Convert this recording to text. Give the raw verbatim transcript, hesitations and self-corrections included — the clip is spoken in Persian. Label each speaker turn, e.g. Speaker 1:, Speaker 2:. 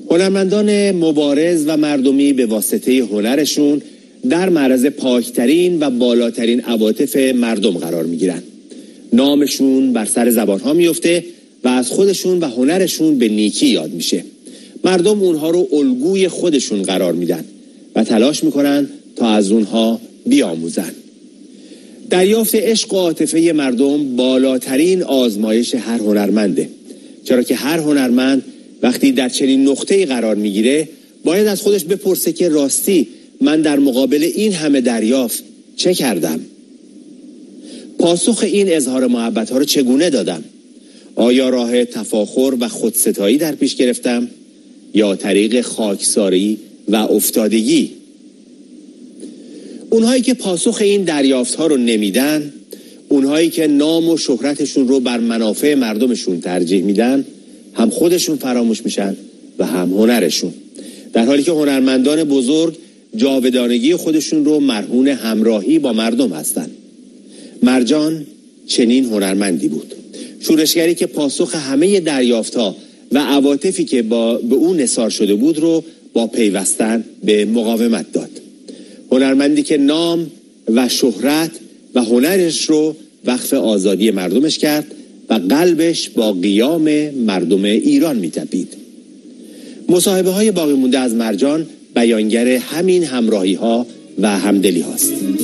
Speaker 1: هنرمندان مبارز و مردمی به واسطه هنرشون در معرض پاکترین و بالاترین عواطف مردم قرار میگیرن. نامشون بر سر زبانها میفته و از خودشون و هنرشون به نیکی یاد میشه. مردم اونها رو الگوی خودشون قرار میدن و تلاش میکنن تا از اونها بیاموزن. دریافت عشق و عاطفه مردم بالاترین آزمایش هر هنرمنده، چرا که هر هنرمند وقتی در چنین نقطه‌ای قرار میگیره باید از خودش بپرسه که راستی من در مقابل این همه دریافت چه کردم؟ پاسخ این اظهار محبت ها رو چگونه دادم؟ آیا راه تفاخر و خودستایی در پیش گرفتم یا طریق خاکساری و افتادگی؟ اونهایی که پاسخ این دریافت ها رو نمیدن، اونهایی که نام و شهرتشون رو بر منافع مردمشون ترجیح میدن، هم خودشون فراموش میشن و هم هنرشون، در حالی که هنرمندان بزرگ جاودانگی خودشون رو مرهون همراهی با مردم هستن. مرجان چنین هنرمندی بود، شورشگری که پاسخ همه دریافت‌ها و عواطفی که با به اون نثار شده بود رو با پیوستن به مقاومت داد. هنرمندی که نام و شهرت و هنرش رو وقف آزادی مردمش کرد و قلبش با قیام مردم ایران می‌تپید. مصاحبه های باقی مونده از مرجان بیانگر همین همراهی ها و همدلی هاست.